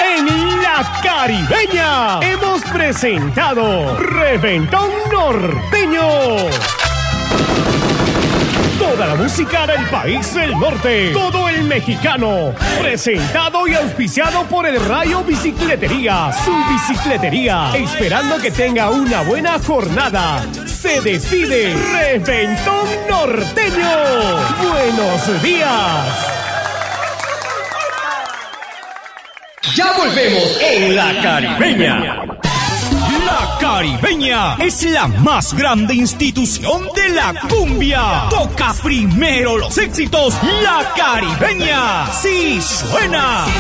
En La Caribeña hemos presentado Reventón Norteño. Toda la música del país del norte, todo el mexicano, presentado y auspiciado por el Rayo Bicicletería, su bicicletería, esperando que tenga una buena jornada. Se despide Reventón Norteño. Buenos días. Ya volvemos en La Caribeña. La Caribeña es la más grande institución de la cumbia. Toca primero los éxitos. La Caribeña sí suena.